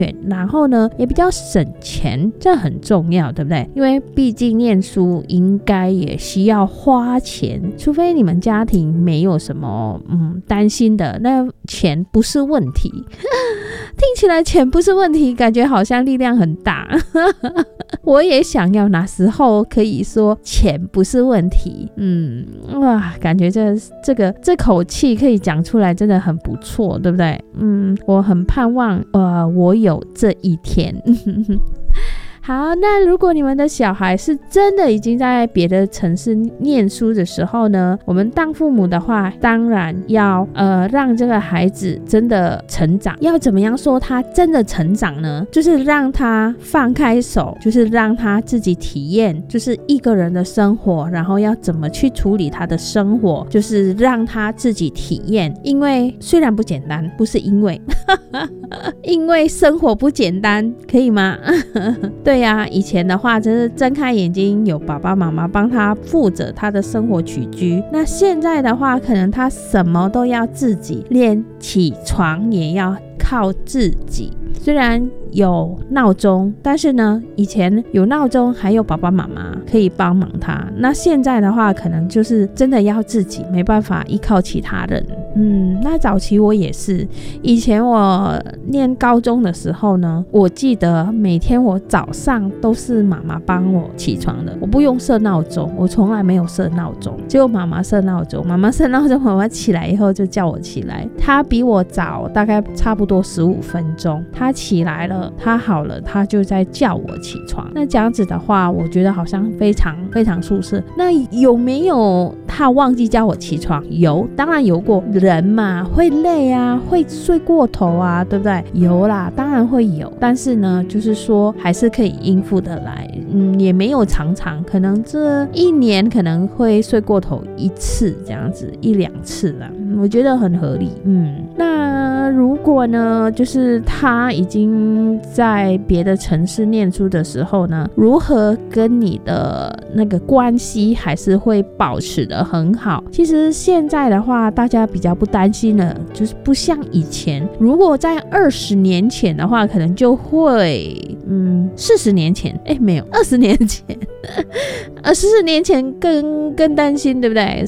然后呢也比较省钱，这很重要，对不对？因为毕竟念书应该也需要花钱，除非你们家庭没有什么担心的，那钱不是问题。听起来钱不是问题，感觉好像力量很大。我也想要哪时候可以说钱不是问题。哇，感觉这口气可以讲出来真的很不错，对不对？我很盼望我有这一天。好，那如果你们的小孩是真的已经在别的城市念书的时候呢，我们当父母的话当然要让这个孩子真的成长。要怎么样说他真的成长呢？就是让他放开手，就是让他自己体验就是一个人的生活，然后要怎么去处理他的生活，就是让他自己体验。因为虽然不简单，不是因为因为生活不简单，可以吗？对呀，以前的话真是睁开眼睛有爸爸妈妈帮他负责他的生活起居，那现在的话可能他什么都要自己，连起床也要靠自己。虽然有闹钟，但是呢以前有闹钟还有爸爸妈妈可以帮忙他，那现在的话可能就是真的要自己，没办法依靠其他人。那早期我也是，以前我念高中的时候呢，我记得每天我早上都是妈妈帮我起床的，我不用设闹钟，我从来没有设闹钟，只有妈妈设闹钟。妈妈设闹钟，妈妈起来以后就叫我起来，她比我早大概差不多15分钟，她起来了，她好了，她就在叫我起床。那这样子的话我觉得好像非常非常舒适。那有没有她忘记叫我起床？有，当然有过。人嘛会累啊，会睡过头啊，对不对？有啦，当然会有，但是呢就是说还是可以应付得来。也没有常常，可能这一年可能会睡过头一次这样子，1-2次啦，我觉得很合理。那如果呢就是他已经在别的城市念书的时候呢，如何跟你的那个关系还是会保持得很好。其实现在的话大家比较不担心了，就是不像以前，如果在20年前的话可能就会40年前没有20年前40年前更担心，对不对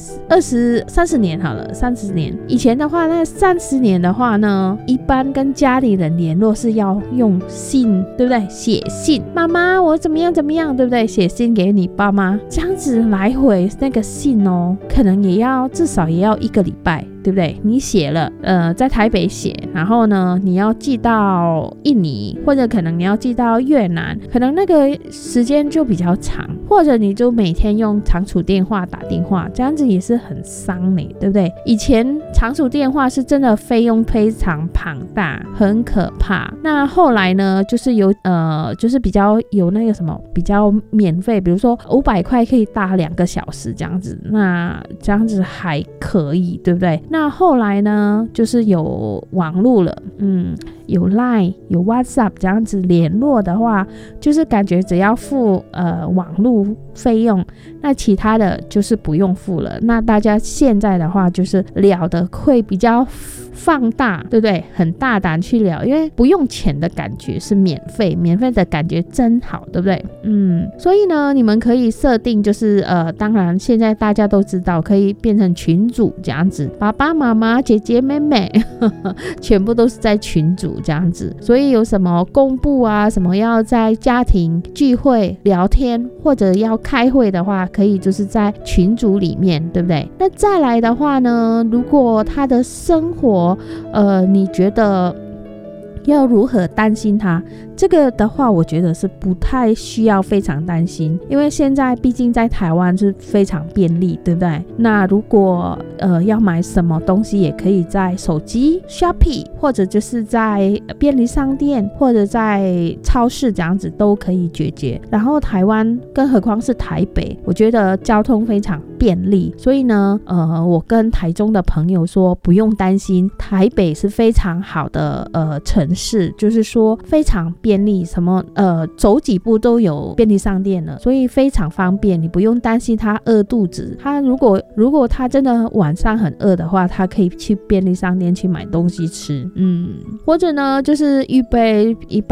？30年好了，30年以前的话，那30年的话呢，一般跟家里人联络是要用信，对不对？写信，妈妈我怎么样怎么样，对不对？写信给你爸妈，这样子来回那个信可能至少也要1个礼拜，对不对？你写了在台北写，然后呢你要寄到印尼，或者可能你要寄到越南，可能那个时间就比较长，或者你就每天用长途电话打电话，这样子也是很伤你，对不对？以前长途电话是真的费用非常庞大，很可怕。那后来呢就是就是比较有那个什么比较免费，比如说500块可以搭2个小时这样子，那这样子还可以，对不对？那后来呢就是有网络了，有 Line 有 WhatsApp 这样子联络的话，就是感觉只要付网络费用，那其他的就是不用付了。那大家现在的话就是聊的会比较放大，对不对？很大胆去聊，因为不用钱的感觉是免费的感觉真好，对不对？所以呢你们可以设定就是当然现在大家都知道可以变成群组这样子，爸爸妈妈姐姐妹妹全部都是在群组这样子。所以有什么公布啊，什么要在家庭聚会聊天或者要开会的话，可以就是在群组里面，对不对？那再来的话呢，如果他的生活你觉得要如何担心他，这个的话我觉得是不太需要非常担心，因为现在毕竟在台湾是非常便利，对不对？那如果要买什么东西也可以在手机 Shopee 或者就是在便利商店或者在超市这样子都可以解决。然后台湾更何况是台北，我觉得交通非常便便利。所以呢我跟台中的朋友说不用担心，台北是非常好的城市，就是说非常便利，什么走几步都有便利商店了，所以非常方便，你不用担心他饿肚子。他如果他真的晚上很饿的话，他可以去便利商店去买东西吃，或者呢就是预备